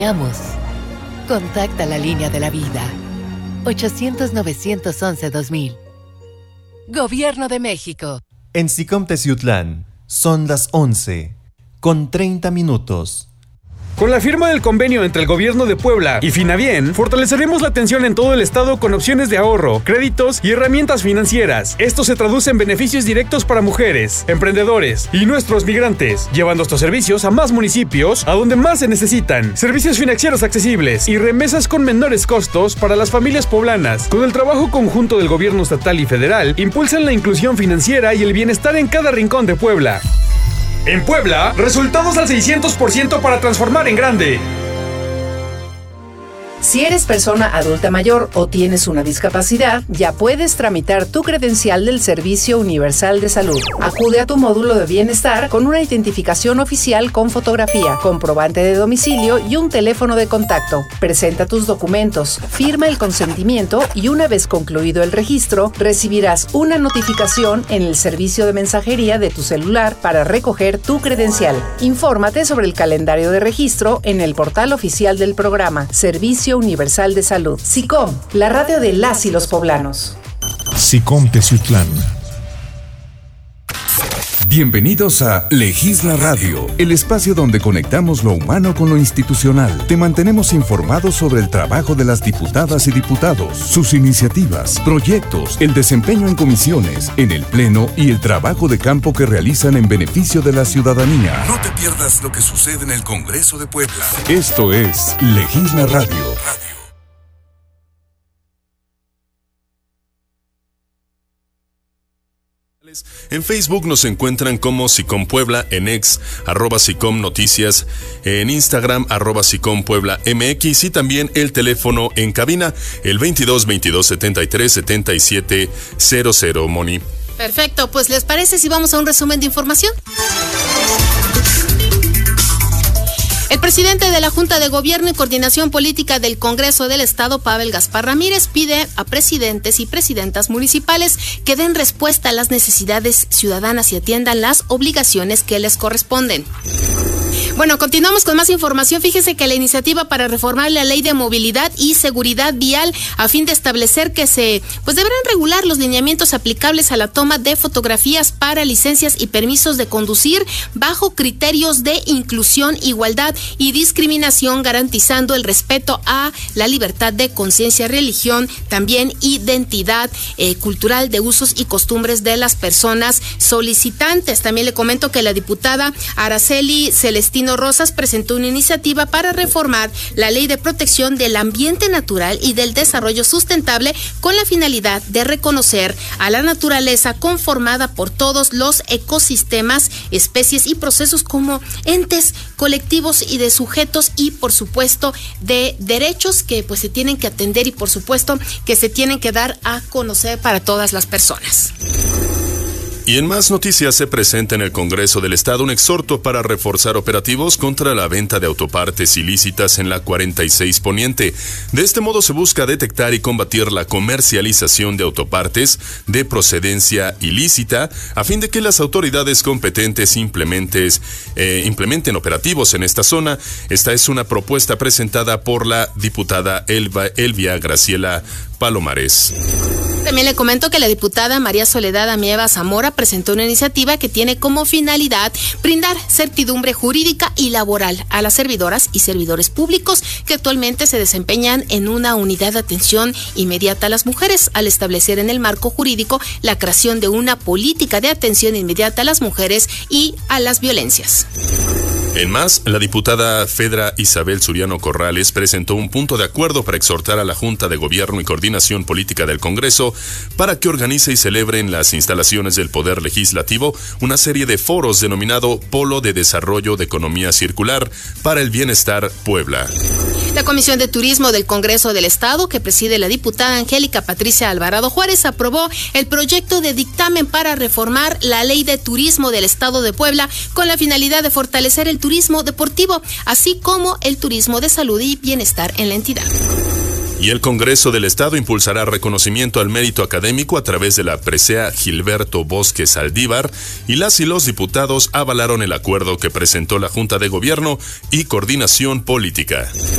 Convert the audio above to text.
Contacta la línea de la vida. 800-911-2000. Gobierno de México. En SICOM Teciutlán son las 11:30. Con la firma del convenio entre el Gobierno de Puebla y Finabien, fortaleceremos la atención en todo el estado con opciones de ahorro, créditos y herramientas financieras. Esto se traduce en beneficios directos para mujeres, emprendedores y nuestros migrantes, llevando estos servicios a más municipios, a donde más se necesitan. Servicios financieros accesibles y remesas con menores costos para las familias poblanas. Con el trabajo conjunto del Gobierno estatal y federal, impulsan la inclusión financiera y el bienestar en cada rincón de Puebla. En Puebla, resultados al 600% para transformar en grande. Si eres persona adulta mayor o tienes una discapacidad, ya puedes tramitar tu credencial del Servicio Universal de Salud. Acude a tu módulo de bienestar con una identificación oficial con fotografía, comprobante de domicilio y un teléfono de contacto. Presenta tus documentos, firma el consentimiento y una vez concluido el registro, recibirás una notificación en el servicio de mensajería de tu celular para recoger tu credencial. Infórmate sobre el calendario de registro en el portal oficial del programa Servicio Universal de Salud. SICOM, la radio de las y los poblanos. SICOM Teciutlán. Bienvenidos a Legisla Radio, el espacio donde conectamos lo humano con lo institucional. Te mantenemos informados sobre el trabajo de las diputadas y diputados, sus iniciativas, proyectos, el desempeño en comisiones, en el pleno y el trabajo de campo que realizan en beneficio de la ciudadanía. No te pierdas lo que sucede en el Congreso de Puebla. Esto es Legisla Radio. En Facebook nos encuentran como SICOM Puebla, en X, @SICOM Noticias, en Instagram, @SICOM Puebla MX y también el teléfono en cabina, el 22 22 73 77 00, Moni. Perfecto, pues ¿les parece si vamos a un resumen de información? El presidente de la Junta de Gobierno y Coordinación Política del Congreso del Estado, Pavel Gaspar Ramírez, pide a presidentes y presidentas municipales que den respuesta a las necesidades ciudadanas y atiendan las obligaciones que les corresponden. Bueno, continuamos con más información. Fíjese que la iniciativa para reformar la Ley de Movilidad y Seguridad Vial a fin de establecer que deberán regular los lineamientos aplicables a la toma de fotografías para licencias y permisos de conducir bajo criterios de inclusión, igualdad y discriminación, garantizando el respeto a la libertad de conciencia, religión, también identidad cultural de usos y costumbres de las personas solicitantes. También le comento que la diputada Araceli Celestino Rosas presentó una iniciativa para reformar la Ley de Protección del Ambiente Natural y del Desarrollo Sustentable con la finalidad de reconocer a la naturaleza conformada por todos los ecosistemas, especies y procesos como entes colectivos y de sujetos y por supuesto de derechos que se tienen que atender y por supuesto que se tienen que dar a conocer para todas las personas. Y en más noticias se presenta en el Congreso del Estado un exhorto para reforzar operativos contra la venta de autopartes ilícitas en la 46 Poniente. De este modo se busca detectar y combatir la comercialización de autopartes de procedencia ilícita a fin de que las autoridades competentes implementen operativos en esta zona. Esta es una propuesta presentada por la diputada Elvia Graciela Palomares. También le comento que la diputada María Soledad Amieva Zamora presentó una iniciativa que tiene como finalidad brindar certidumbre jurídica y laboral a las servidoras y servidores públicos que actualmente se desempeñan en una unidad de atención inmediata a las mujeres, al establecer en el marco jurídico la creación de una política de atención inmediata a las mujeres y a las violencias. En más, la diputada Fedra Isabel Suriano Corrales presentó un punto de acuerdo para exhortar a la Junta de Gobierno y Coordinación Política del Congreso para que organice y celebre en las instalaciones del Poder Legislativo una serie de foros denominado Polo de Desarrollo de Economía Circular para el Bienestar Puebla. La Comisión de Turismo del Congreso del Estado, que preside la diputada Angélica Patricia Alvarado Juárez, aprobó el proyecto de dictamen para reformar la Ley de Turismo del Estado de Puebla con la finalidad de fortalecer el turismo deportivo, así como el turismo de salud y bienestar en la entidad. Y el Congreso del Estado impulsará reconocimiento al mérito académico a través de la presea Gilberto Bosque Saldívar, y las y los diputados avalaron el acuerdo que presentó la Junta de Gobierno y Coordinación Política.